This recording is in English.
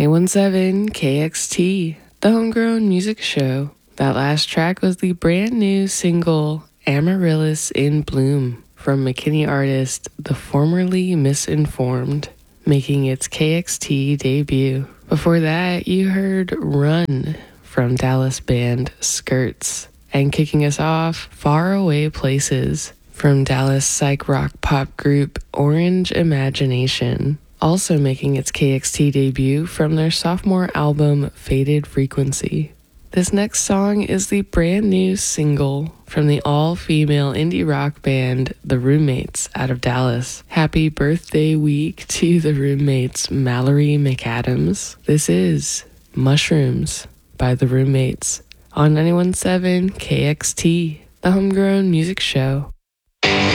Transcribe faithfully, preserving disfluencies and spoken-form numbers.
ninety-one point seven K X T, the Homegrown Music Show. That last track was the brand new single Amaryllis in Bloom from McKinney artist The Formerly Misinformed, making its K X T debut. Before that, you heard Run from Dallas band Skirts. And kicking us off, Far Away Places from Dallas psych rock pop group Orange Imagination, also making its K X T debut from their sophomore album Faded Frequency. This next song is the brand new single from the all-female indie rock band The Roommates out of Dallas. Happy birthday week to The Roommates, Mallory McAdams. This is Mushrooms by The Roommates on ninety-one point seven K X T, the Homegrown Music Show.